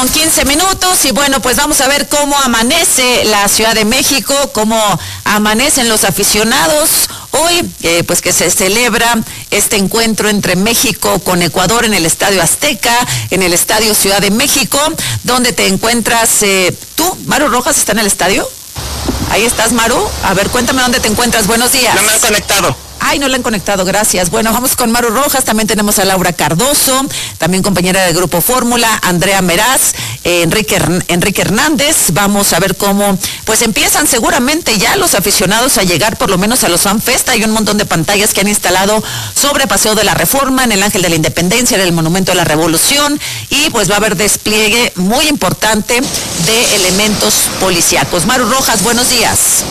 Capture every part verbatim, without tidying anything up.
Con quince minutos y bueno, pues vamos a ver cómo amanece la Ciudad de México, cómo amanecen los aficionados hoy, eh, pues que se celebra este encuentro entre México con Ecuador en el Estadio Azteca, en el Estadio Ciudad de México, donde te encuentras eh, tú, Maru Rojas, ¿está en el estadio? Ahí estás, Maru. A ver, cuéntame dónde te encuentras. Buenos días. No me han conectado. Ay, no la han conectado, gracias. Bueno, vamos con Maru Rojas, también tenemos a Laura Cardoso, también compañera del Grupo Fórmula, Andrea Meraz, eh, Enrique, Enrique Hernández. Vamos a ver cómo, pues empiezan seguramente ya los aficionados a llegar por lo menos a los FanFest. Hay un montón de pantallas que han instalado sobre Paseo de la Reforma, en el Ángel de la Independencia, en el Monumento a la Revolución, y pues va a haber despliegue muy importante de elementos policíacos. Maru Rojas, buenos días.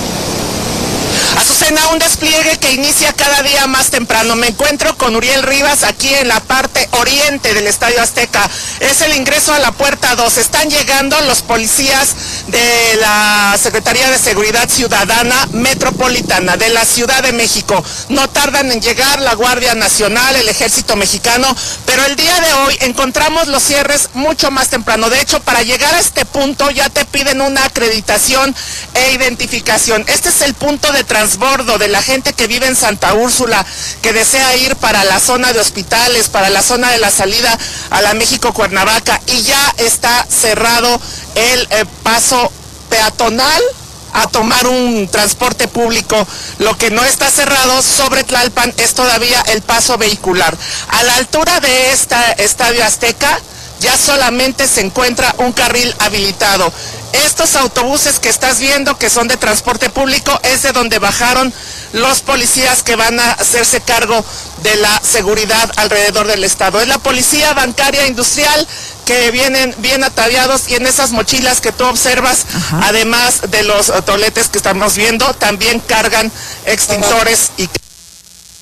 Azucena, un despliegue que inicia cada día más temprano. Me encuentro con Uriel Rivas aquí en la parte oriente del Estadio Azteca. Es el ingreso a la puerta dos. Están llegando los policías de la Secretaría de Seguridad Ciudadana Metropolitana de la Ciudad de México. No tardan en llegar la Guardia Nacional, el Ejército Mexicano, pero el día de hoy encontramos los cierres mucho más temprano. De hecho, para llegar a este punto ya te piden una acreditación e identificación. Este es el punto de transbordo de la gente que vive en Santa Úrsula, que desea ir para la zona de hospitales, para la zona de la salida a la México-Cuernavaca, y ya está cerrado el eh, paso peatonal a tomar un transporte público. Lo que no está cerrado sobre Tlalpan es todavía el paso vehicular. A la altura de esta Estadio Azteca ya solamente se encuentra un carril habilitado. Estos autobuses que estás viendo, que son de transporte público, es de donde bajaron los policías que van a hacerse cargo de la seguridad alrededor del estado. Es la policía bancaria industrial, que vienen bien ataviados, y en esas mochilas que tú observas, ajá, además de los toletes que estamos viendo, también cargan extintores y